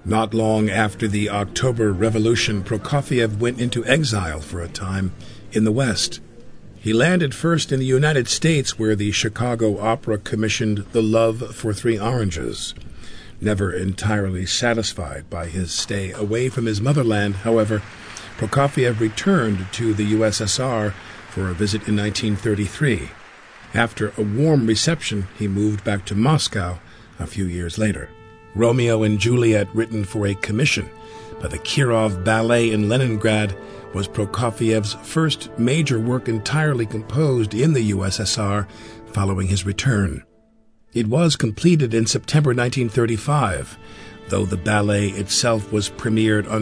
Not long after the October Revolution, Prokofiev went into exile for a time in the West. He landed first in the United States, where the Chicago Opera commissioned The Love for Three Oranges. Never entirely satisfied by his stay away from his motherland, however, Prokofiev returned to the USSR for a visit in 1933. After a warm reception, he moved back to Moscow a few years later. Romeo and Juliet, written for a commission by the Kirov Ballet in Leningrad, was Prokofiev's first major work entirely composed in the USSR following his return. It was completed in September 1935, though the ballet itself was premiered on